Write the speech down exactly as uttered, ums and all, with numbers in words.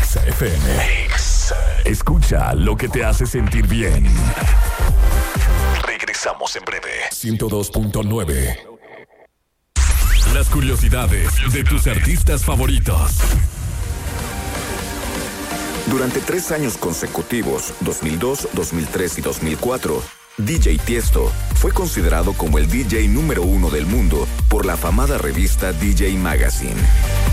Exa F M. Exa. Escucha lo que te hace sentir bien. Regresamos en breve. ciento dos punto nueve. Las curiosidades de tus artistas favoritos. Durante tres años consecutivos, dos mil dos, dos mil tres y dos mil cuatro, D J Tiesto fue considerado como el D J número uno del mundo por la afamada revista D J Magazine.